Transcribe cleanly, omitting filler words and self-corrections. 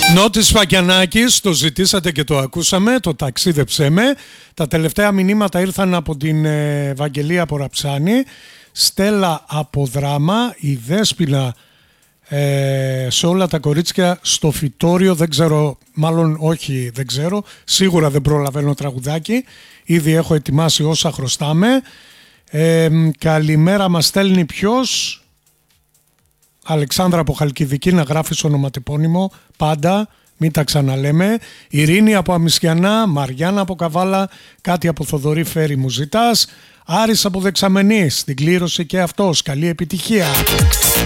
Νότης Φακιανάκης, το ζητήσατε και το ακούσαμε, το ταξίδεψέ με. Τα τελευταία μηνύματα ήρθαν από την Βαγγελία από Ραψάνη, Στέλλα από Δράμα, η Δέσποινα σε όλα τα κορίτσια στο φυτόριο, δεν ξέρω, μάλλον όχι δεν ξέρω, σίγουρα δεν προλαβαίνω τραγουδάκι, ήδη έχω ετοιμάσει όσα χρωστάμε. Καλημέρα μας στέλνει ποιος? Αλεξάνδρα από Χαλκιδική, να γράφεις ονοματεπώνυμο πάντα, μην τα ξαναλέμε. Ειρήνη από Αμισιανά, Μαριάννα από Καβάλα, κάτι από Θοδωρή Φέρη μου ζητάς. Άρης από Δεξαμενής, την κλήρωσε και αυτός, καλή επιτυχία.